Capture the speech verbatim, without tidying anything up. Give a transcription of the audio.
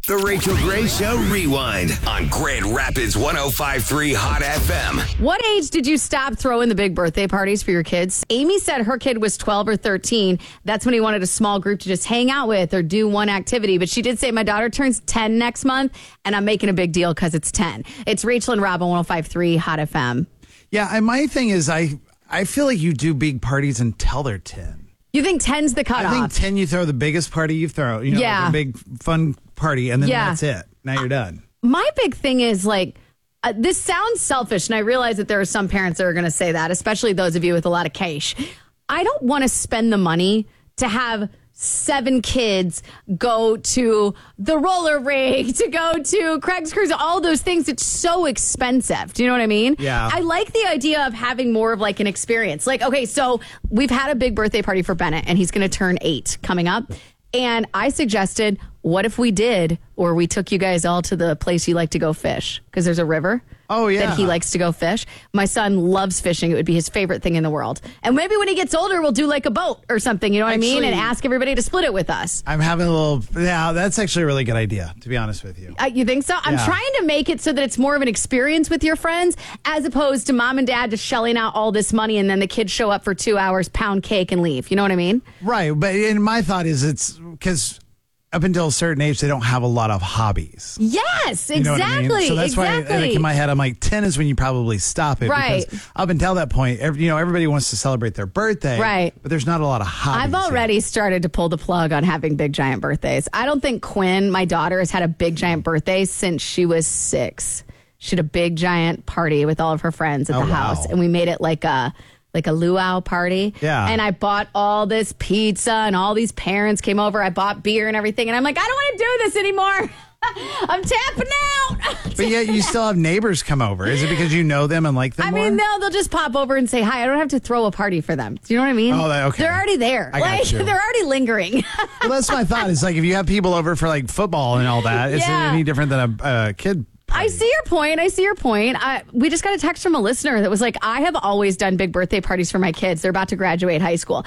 The Rachel Gray Show Rewind on Grand Rapids one oh five point three Hot F M. What age did you stop throwing the big birthday parties for your kids? Amy said her kid was twelve or thirteen. That's when he wanted a small group to just hang out with or do one activity. But she did say, my daughter turns ten next month, and I'm making a big deal because it's ten. It's Rachel and Rob on one oh five point three Hot F M. Yeah, and my thing is I I feel like you do big parties until they're ten. You think ten's the cutoff? I think ten you throw the biggest party you throw. You know, Yeah. like a big fun party, and then Yeah. that's it. Now you're done. My big thing is like, uh, this sounds selfish, and I realize that there are some parents that are going to say that, especially those of you with a lot of cash. I don't want to spend the money to have seven kids go to the roller rink, to go to Craig's Cruise, all those things. It's so expensive. Do you know what I mean? Yeah. I like the idea of having more of like an experience. Like, okay, so we've had a big birthday party for Bennett, and he's going to turn eight coming up. And I suggested, what if we did, or we took you guys all to the place you like to go fish? Because there's a river. Oh, yeah. That he likes to go fish. My son loves fishing. It would be his favorite thing in the world. And maybe when he gets older, we'll do like a boat or something, you know what Actually, I mean? And ask everybody to split it with us. I'm having a little, yeah, that's actually a really good idea, to be honest with you. Uh, you think so? I'm Yeah. trying to make it so that it's more of an experience with your friends as opposed to mom and dad just shelling out all this money and then the kids show up for two hours, pound cake, and leave. You know what I mean? Right, but and my thought is it's because up until a certain age, they don't have a lot of hobbies. Yes, You know what exactly. I mean? So that's exactly. why, like, in my head, I'm like, ten is when you probably stop it. Right. Because up until that point, every, you know, everybody wants to celebrate their birthday. Right. But there's not a lot of hobbies. I've already yet. started to pull the plug on having big giant birthdays. I don't think Quinn, my daughter, has had a big giant birthday since she was six. She had a big giant party with all of her friends at Oh, the wow. house, and we made it like a like a luau party. Yeah. And I bought all this pizza, and all these parents came over. I bought beer and everything, and I'm like, I don't want to do this anymore. I'm tapping out. But yet you still have neighbors come over. Is it because you know them and like them I more? mean, they'll, they'll just pop over and say hi. I don't have to throw a party for them. Do you know what I mean? Oh, that- okay. They're already there. I got like, you. They're already lingering. Well, that's my thought. It's like if you have people over for like football and all that, is Yeah. it any different than a, a kid party? I see your point. I see your point. I, we just got a text from a listener that was like, I have always done big birthday parties for my kids. They're about to graduate high school.